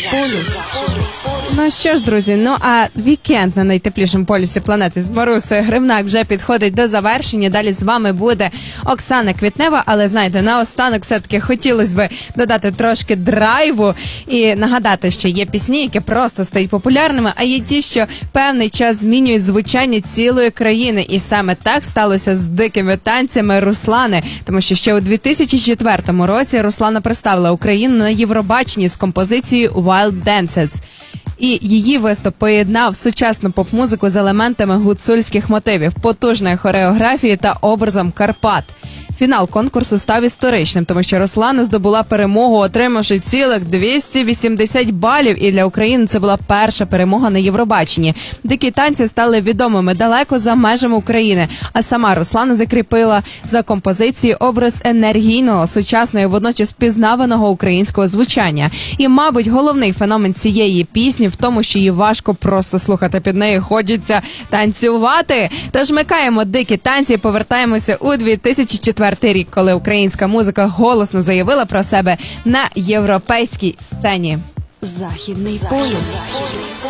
полюс. Ну що ж, друзі, а вікенд на найтеплішому полюсі планети з Марусею Гримнак вже підходить до завершення. Далі з вами буде Оксана Квітнева, але знаєте, наостанок все-таки хотілося б додати трошки драйву і нагадати, що є пісні, які просто стають популярними, а є ті, що певний час змінюють звучання цілої країни. І саме так сталося з дикими танцями Руслани, тому що ще у 2004 році Руслана представила Україну на Євробаченні з композицією «Wild Dances». І її виступ поєднав сучасну поп-музику з елементами гуцульських мотивів, потужної хореографії та образом Карпат. Фінал конкурсу став історичним, тому що Руслана здобула перемогу, отримавши цілих 280 балів, і для України це була перша перемога на Євробаченні. Дикі танці стали відомими далеко за межами України, а сама Руслана закріпила за композицією образ енергійного, сучасного і водночас пізнаваного українського звучання. І, мабуть, головний феномен цієї пісні в тому, що її важко просто слухати, під нею хочеться танцювати. Тож микаємо дикі танці і повертаємося у 2004 рік, коли українська музика голосно заявила про себе на європейській сцені. Західний полюс.